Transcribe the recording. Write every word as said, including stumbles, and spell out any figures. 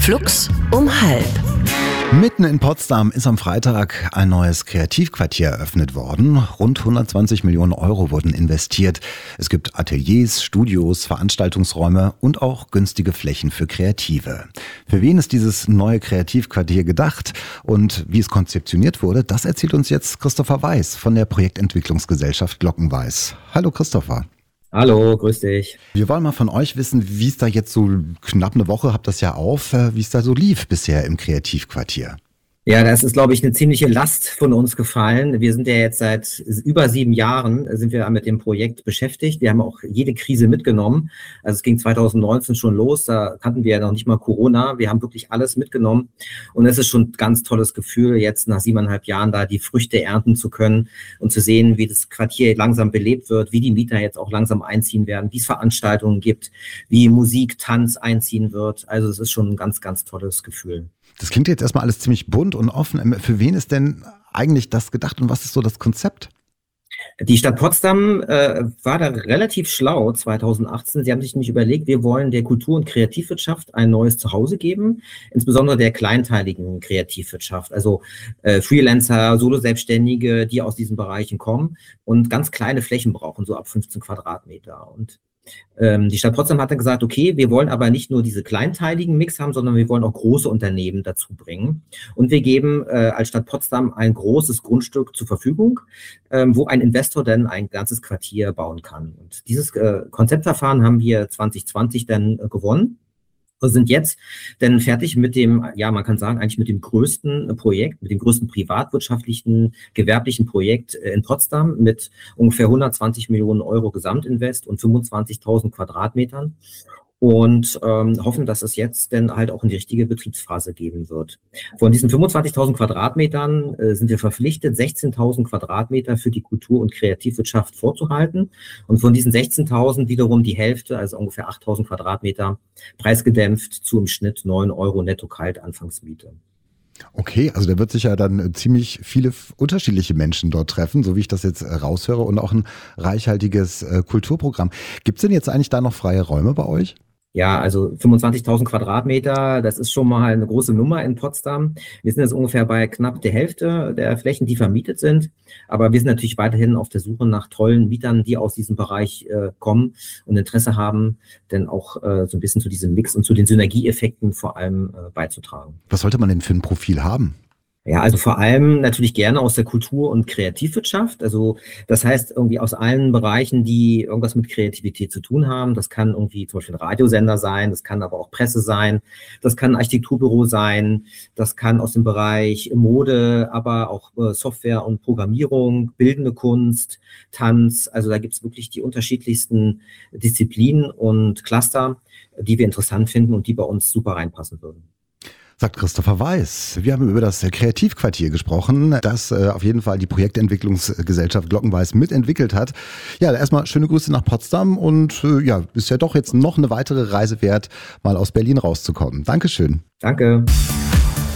Flux um halb. Mitten in Potsdam ist am Freitag ein neues Kreativquartier eröffnet worden. Rund hundertzwanzig Millionen Euro wurden investiert. Es gibt Ateliers, Studios, Veranstaltungsräume und auch günstige Flächen für Kreative. Für wen ist dieses neue Kreativquartier gedacht und wie es konzeptioniert wurde, das erzählt uns jetzt Christopher Weiß von der Projektentwicklungsgesellschaft Glockenweiß. Hallo Christopher. Hallo, grüß dich. Wir wollen mal von euch wissen, wie es da jetzt so knapp eine Woche, habt das ja auf, wie es da so lief bisher im Kreativquartier. Ja, das ist, glaube ich, eine ziemliche Last von uns gefallen. Wir sind ja jetzt seit über sieben Jahren sind wir mit dem Projekt beschäftigt. Wir haben auch jede Krise mitgenommen. Also es ging zwanzig neunzehn schon los, da kannten wir ja noch nicht mal Corona. Wir haben wirklich alles mitgenommen. Und es ist schon ein ganz tolles Gefühl, jetzt nach siebeneinhalb Jahren da die Früchte ernten zu können und zu sehen, wie das Quartier langsam belebt wird, wie die Mieter jetzt auch langsam einziehen werden, wie es Veranstaltungen gibt, wie Musik, Tanz einziehen wird. Also es ist schon ein ganz, ganz tolles Gefühl. Das klingt jetzt erstmal alles ziemlich bunt und offen. Für wen ist denn eigentlich das gedacht und was ist so das Konzept? Die Stadt Potsdam äh, war da relativ schlau zwanzig achtzehn. Sie haben sich nämlich überlegt, wir wollen der Kultur- und Kreativwirtschaft ein neues Zuhause geben, insbesondere der kleinteiligen Kreativwirtschaft, also äh, Freelancer, Solo-Selbstständige, die aus diesen Bereichen kommen und ganz kleine Flächen brauchen, so ab fünfzehn Quadratmeter. Und ähm, die Stadt Potsdam hat dann gesagt, okay, wir wollen aber nicht nur diese kleinteiligen Mix haben, sondern wir wollen auch große Unternehmen dazu bringen. Und wir geben äh, als Stadt Potsdam ein großes Grundstück zur Verfügung, ähm, wo ein Investor dann ein ganzes Quartier bauen kann. Und dieses äh, Konzeptverfahren haben wir zwanzig zwanzig dann äh, gewonnen. Wir sind jetzt dann fertig mit dem, ja, man kann sagen, eigentlich mit dem größten Projekt, mit dem größten privatwirtschaftlichen, gewerblichen Projekt in Potsdam mit ungefähr hundertzwanzig Millionen Euro Gesamtinvest und fünfundzwanzigtausend Quadratmetern. Und ähm, hoffen, dass es jetzt dann halt auch in die richtige Betriebsphase geben wird. Von diesen fünfundzwanzigtausend Quadratmetern äh, sind wir verpflichtet, sechzehntausend Quadratmeter für die Kultur- und Kreativwirtschaft vorzuhalten. Und von diesen sechzehntausend wiederum die Hälfte, also ungefähr achttausend Quadratmeter, preisgedämpft zu im Schnitt neun Euro netto kalt Anfangsmiete. Okay, also da wird sich ja dann ziemlich viele unterschiedliche Menschen dort treffen, so wie ich das jetzt raushöre, und auch ein reichhaltiges äh, Kulturprogramm. Gibt es denn jetzt eigentlich da noch freie Räume bei euch? Ja, also fünfundzwanzigtausend Quadratmeter, das ist schon mal eine große Nummer in Potsdam. Wir sind jetzt ungefähr bei knapp der Hälfte der Flächen, die vermietet sind. Aber wir sind natürlich weiterhin auf der Suche nach tollen Mietern, die aus diesem Bereich äh, kommen und Interesse haben, denn auch äh, so ein bisschen zu diesem Mix und zu den Synergieeffekten vor allem äh, beizutragen. Was sollte man denn für ein Profil haben? Ja, also vor allem natürlich gerne aus der Kultur- und Kreativwirtschaft. Also das heißt irgendwie aus allen Bereichen, die irgendwas mit Kreativität zu tun haben. Das kann irgendwie zum Beispiel ein Radiosender sein, das kann aber auch Presse sein, das kann ein Architekturbüro sein, das kann aus dem Bereich Mode, aber auch äh, Software und Programmierung, bildende Kunst, Tanz. Also da gibt's wirklich die unterschiedlichsten Disziplinen und Cluster, die wir interessant finden und die bei uns super reinpassen würden. Sagt Christopher Weiß. Wir haben über das Kreativquartier gesprochen, das äh, auf jeden Fall die Projektentwicklungsgesellschaft Glockenweiß mitentwickelt hat. Ja, erstmal schöne Grüße nach Potsdam und äh, ja, ist ja doch jetzt noch eine weitere Reise wert, mal aus Berlin rauszukommen. Dankeschön. Danke.